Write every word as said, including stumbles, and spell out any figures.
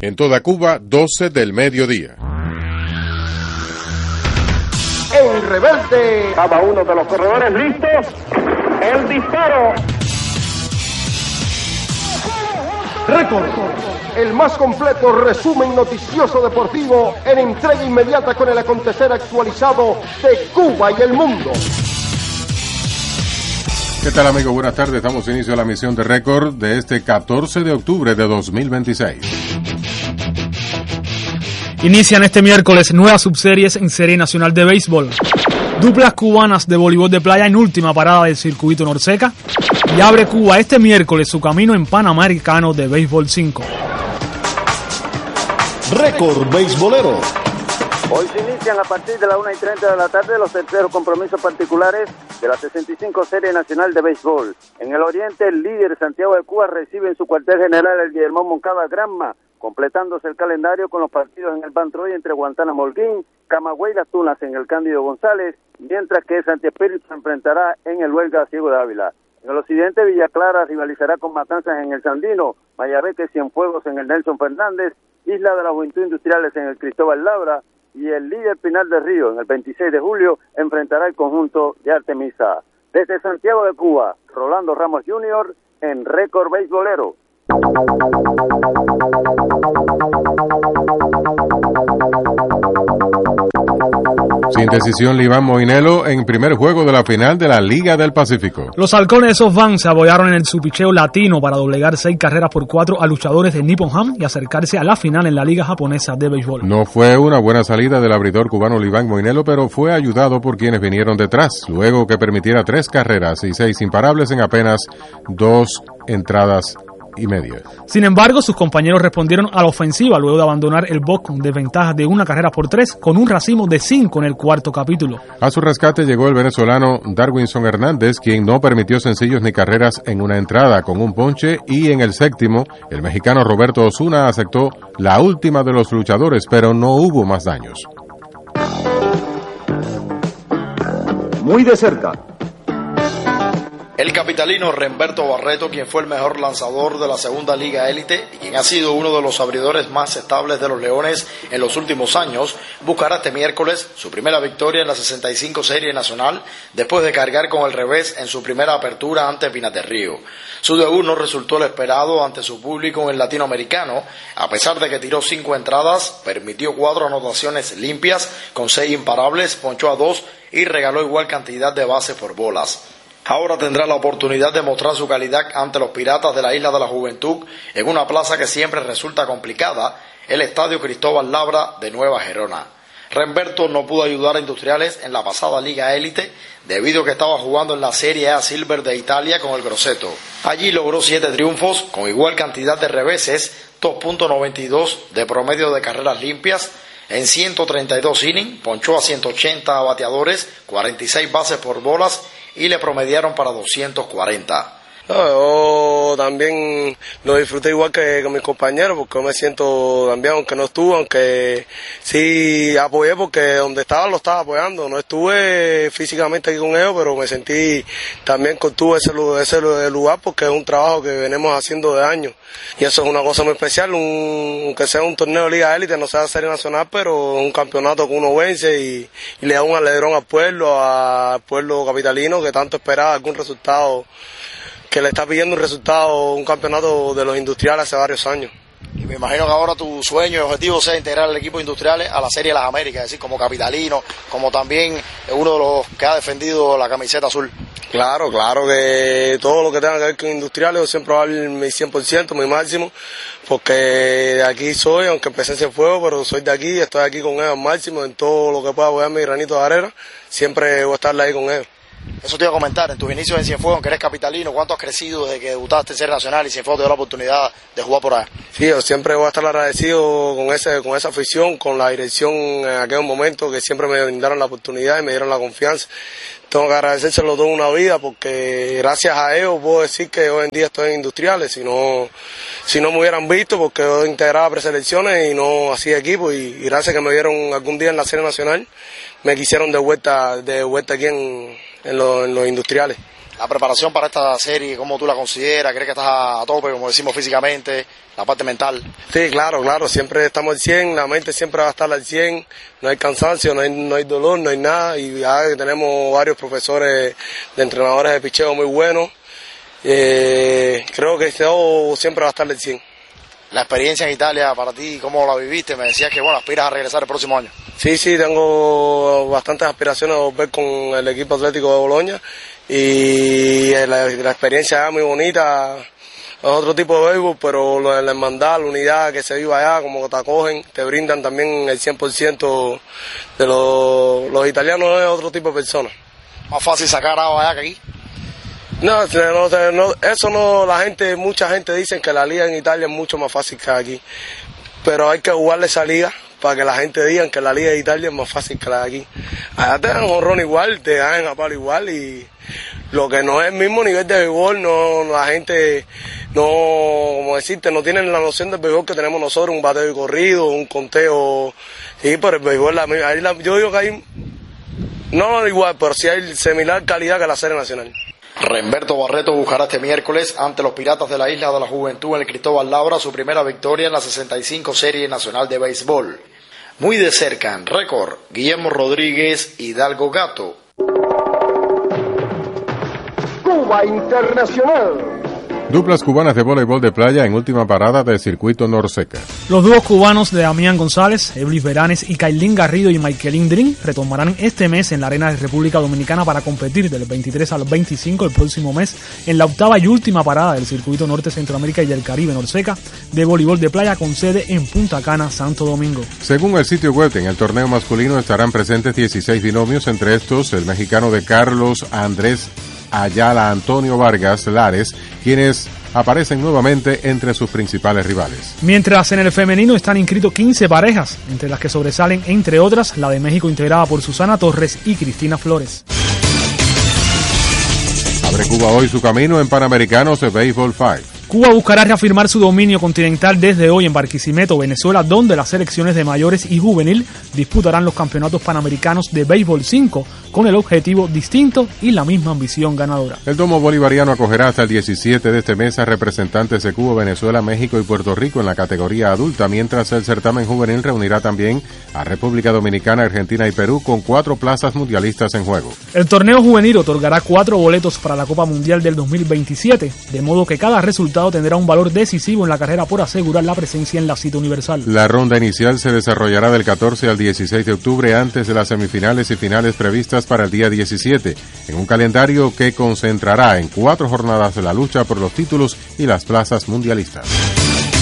En toda Cuba, doce del mediodía. En Rebelde, cada uno de los corredores listos. El disparo. Récord, el más completo resumen noticioso deportivo en entrega inmediata con el acontecer actualizado de Cuba y el mundo. ¿Qué tal, amigos? Buenas tardes. Damos inicio a la misión de Récord de este catorce de octubre de dos mil veintiséis. Inician este miércoles nuevas subseries en Serie Nacional de Béisbol. Duplas cubanas de voleibol de playa en última parada del circuito Norseca. Y abre Cuba este miércoles su camino en Panamericano de Béisbol cinco. Récord beisbolero. Hoy se inician a partir de la una y treinta de la tarde los terceros compromisos particulares de la sesenta y cinco Serie Nacional de Béisbol. En el oriente, el líder Santiago de Cuba recibe en su cuartel general el Guillermo Moncada Granma, completándose el calendario con los partidos en el Bantroy entre Guantánamo Holguín, Camagüey y Las Tunas en el Cándido González, mientras que Santi Espíritu se enfrentará en el Huelga Ciego de Ávila. En el occidente, Villa Clara rivalizará con Matanzas en el Sandino, Mayabeque y Cienfuegos en el Nelson Fernández, Isla de la Juventud Industriales en el Cristóbal Labra, y el líder Pinar del Río en el veintiséis de julio enfrentará el conjunto de Artemisa. Desde Santiago de Cuba, Rolando Ramos junior en Récord Beisbolero. Sin decisión, Liván Moinelo en primer juego de la final de la Liga del Pacífico. Los halcones de SoftBank se apoyaron en el supicheo latino para doblegar seis carreras por cuatro a luchadores de Nippon Ham y acercarse a la final en la Liga Japonesa de Béisbol. No fue una buena salida del abridor cubano Liván Moinelo, pero fue ayudado por quienes vinieron detrás, luego que permitiera tres carreras y seis imparables en apenas dos entradas y media. Sin embargo, sus compañeros respondieron a la ofensiva luego de abandonar el box de ventaja de una carrera por tres con un racimo de cinco en el cuarto capítulo. A su rescate llegó el venezolano Darwinson Hernández, quien no permitió sencillos ni carreras en una entrada con un ponche, y en el séptimo, el mexicano Roberto Osuna aceptó la última de los luchadores, pero no hubo más daños. Muy de cerca. El capitalino Remberto Barreto, quien fue el mejor lanzador de la segunda liga élite y quien ha sido uno de los abridores más estables de los Leones en los últimos años, buscará este miércoles su primera victoria en la sesenta y cinco Serie Nacional después de cargar con el revés en su primera apertura ante Pinar del Río. Su debut no resultó el esperado ante su público en el latinoamericano, a pesar de que tiró cinco entradas, permitió cuatro anotaciones limpias con seis imparables, ponchó a dos y regaló igual cantidad de bases por bolas. Ahora tendrá la oportunidad de mostrar su calidad ante los Piratas de la Isla de la Juventud en una plaza que siempre resulta complicada, el Estadio Cristóbal Labra de Nueva Gerona. Remberto no pudo ayudar a Industriales en la pasada Liga Élite debido a que estaba jugando en la Serie A Silver de Italia con el Grosseto. Allí logró siete triunfos con igual cantidad de reveses, dos punto noventa y dos de promedio de carreras limpias, en ciento treinta y dos innings, ponchó a ciento ochenta bateadores, cuarenta y seis bases por bolas y le promediaron para doscientos cuarenta. No, yo también lo disfruté igual que con mis compañeros, porque yo me siento también, aunque no estuve, aunque sí apoyé, porque donde estaba lo estaba apoyando. No estuve físicamente aquí con ellos, pero me sentí también que tuve ese, ese lugar, porque es un trabajo que venimos haciendo de años. Y eso es una cosa muy especial, un, aunque sea un torneo de Liga Élite, no sea Serie Nacional, pero un campeonato que uno vence y, y le da un alegrón al pueblo, al pueblo capitalino que tanto esperaba algún resultado, que le está pidiendo un resultado, un campeonato de los Industriales hace varios años. Y me imagino que ahora tu sueño y objetivo sea integrar al equipo Industriales a la Serie de las Américas, es decir, como capitalino, como también uno de los que ha defendido la camiseta azul. Claro, claro que todo lo que tenga que ver con Industriales, yo siempre voy a dar mi cien por ciento, mi máximo, porque de aquí soy, aunque empecé en Cienfuegos, pero soy de aquí, estoy aquí con ellos al máximo, en todo lo que pueda apoyar mi granito de arena, siempre voy a estar ahí con ellos. Eso te iba a comentar, en tus inicios en Cienfuegos, aunque eres capitalino, ¿cuánto has crecido desde que debutaste en Serie Nacional y Cienfuegos te dio la oportunidad de jugar por allá? Sí, yo siempre voy a estar agradecido con ese, con esa afición, con la dirección en aquel momento que siempre me brindaron la oportunidad y me dieron la confianza. Tengo que agradecérselo toda una vida, porque gracias a ellos puedo decir que hoy en día estoy en Industriales. Si no, si no me hubieran visto, porque yo integraba preselecciones y no hacía equipo, y, y gracias que me vieron algún día en la Serie Nacional, me quisieron de vuelta, de vuelta aquí en, en, lo, en los Industriales. La preparación para esta serie, ¿cómo tú la consideras? ¿Crees que estás a tope, como decimos, físicamente, la parte mental? Sí, claro, claro, siempre estamos al cien, la mente siempre va a estar al cien, no hay cansancio, no hay, no hay dolor, no hay nada, y ya tenemos varios profesores de entrenadores de picheo muy buenos, eh, creo que esto siempre va a estar al cien. La experiencia en Italia para ti, ¿cómo la viviste? Me decías que, bueno, aspiras a regresar el próximo año. Sí, sí, tengo bastantes aspiraciones a volver con el equipo atlético de Boloña y la, la experiencia es muy bonita, es otro tipo de béisbol, pero la, la hermandad, la unidad que se vive allá, como te acogen, te brindan también el cien por ciento de los, los italianos, es otro tipo de personas. ¿Más fácil sacar agua allá que aquí? No, no, no, eso no, la gente, mucha gente dice que la liga en Italia es mucho más fácil que aquí, pero hay que jugarle esa liga para que la gente diga que la liga de Italia es más fácil que la de aquí. Allá te dan honrón igual, te dan a palo igual, y lo que no es el mismo nivel de béisbol, no, la gente no, como decirte, no tienen la noción del béisbol que tenemos nosotros, un bateo y corrido, un conteo, sí, pero el béisbol, la, ahí la, yo digo que hay, no igual, pero sí hay similar calidad que la Serie Nacional. Remberto Barreto buscará este miércoles ante los Piratas de la Isla de la Juventud en el Cristóbal Labra su primera victoria en la sesenta y cinco Serie Nacional de Béisbol. Muy de cerca en récord, Guillermo Rodríguez, Hidalgo Gato. Cuba Internacional. Duplas cubanas de voleibol de playa en última parada del circuito Norseca. Los dúos cubanos de Damián González, Eblis Veranes y Kailín Garrido y Michaelín Drin retomarán este mes en la Arena de República Dominicana para competir del veintitrés al veinticinco del próximo mes en la octava y última parada del circuito Norte Centroamérica y del Caribe Norseca de voleibol de playa con sede en Punta Cana, Santo Domingo. Según el sitio web, en el torneo masculino estarán presentes dieciséis binomios, entre estos el mexicano de Carlos Andrés Ayala Antonio Vargas Lares, quienes aparecen nuevamente entre sus principales rivales. Mientras en el femenino están inscritos quince parejas, entre las que sobresalen, entre otras, la de México integrada por Susana Torres y Cristina Flores. Abre Cuba hoy su camino en Panamericanos de Béisbol cinco. Cuba buscará reafirmar su dominio continental desde hoy en Barquisimeto, Venezuela, donde las selecciones de mayores y juvenil disputarán los campeonatos panamericanos de Béisbol cinco con el objetivo distinto y la misma ambición ganadora. El domo bolivariano acogerá hasta el diecisiete de este mes a representantes de Cuba, Venezuela, México y Puerto Rico en la categoría adulta, mientras el certamen juvenil reunirá también a República Dominicana, Argentina y Perú con cuatro plazas mundialistas en juego. El torneo juvenil otorgará cuatro boletos para la Copa Mundial del dos mil veintisiete, de modo que cada resultado tendrá un valor decisivo en la carrera por asegurar la presencia en la cita universal. La ronda inicial se desarrollará del catorce al dieciséis de octubre antes de las semifinales y finales previstas para el día diecisiete, en un calendario que concentrará en cuatro jornadas la lucha por los títulos y las plazas mundialistas.